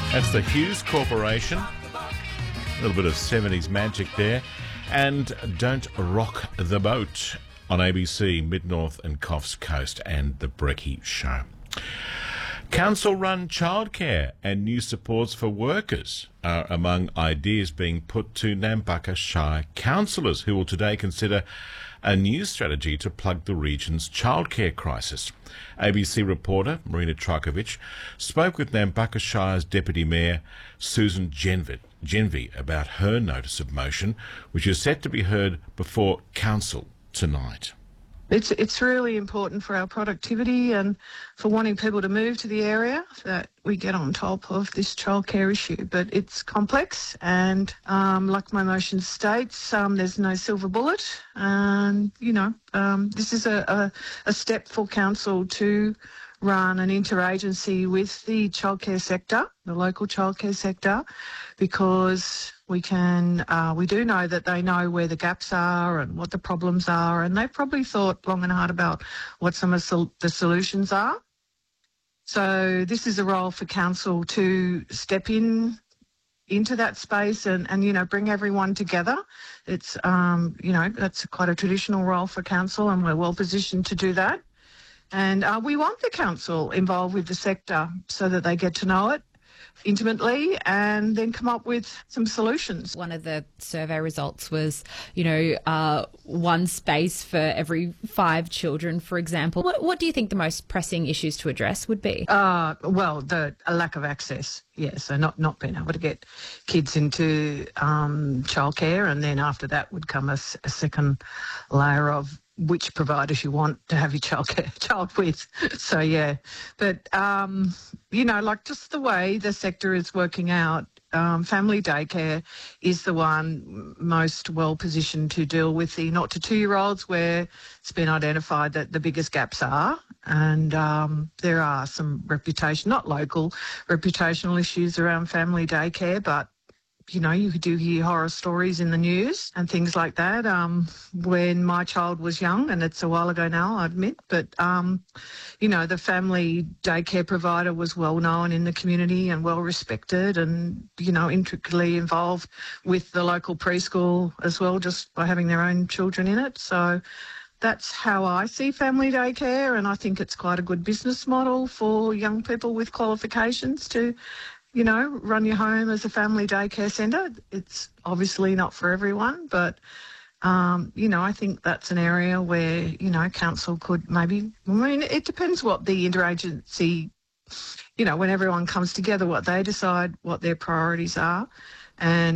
That's the Hughes Corporation. A little bit of 70s magic there. And Don't Rock the Boat on ABC, Mid-North and Coffs Coast, and The Brecky Show. Council-run childcare and new supports for workers are among ideas being put to Nambucca Shire councillors, who will today consider a new strategy to plug the region's childcare crisis. ABC reporter Marina Trajkovic spoke with Nambucca Shire's Deputy Mayor Susan Genvy about her notice of motion, which is set to be heard before Council tonight. It's really important for our productivity and for wanting people to move to the area that we get on top of this childcare issue. But it's complex, and like my motion states, there's no silver bullet. And, this is a step for council to run an interagency with the childcare sector, the local childcare sector, because we do know that they know where the gaps are and what the problems are, and they've probably thought long and hard about what some of the solutions are. So this is a role for council to step into that space and bring everyone together. It's, that's quite a traditional role for council, and we're well positioned to do that. And we want the council involved with the sector so that they get to know it intimately and then come up with some solutions. One of the survey results was, one space for every 5 children, for example. What do you think the most pressing issues to address would be? A lack of access. Yeah, so not being able to get kids into childcare, and then after that would come a second layer of which providers you want to have your child with. So, yeah. But, just the way the sector is working out, family daycare is the one most well positioned to deal with the 0 to 2-year-olds, where it's been identified that the biggest gaps are. And there are some not local, reputational issues around family daycare, but you do hear horror stories in the news and things like that. When my child was young, and it's a while ago now, I admit, but, the family daycare provider was well known in the community and well respected and, intricately involved with the local preschool as well, just by having their own children in it. So that's how I see family daycare, and I think it's quite a good business model for young people with qualifications to run your home as a family daycare centre. It's obviously not for everyone, but, I think that's an area where, council could maybe, it depends what the interagency, when everyone comes together, what they decide, what their priorities are. And